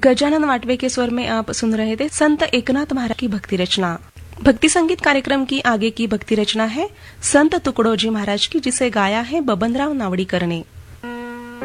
गजानन वाटवे के स्वर में आप सुन रहे थे संत एकनाथ महाराज की भक्ति रचना। भक्ति संगीत कार्यक्रम की आगे की भक्ति रचना है संत तुकडोजी महाराज की, जिसे गाया है बबनराव नावड़ीकर ने।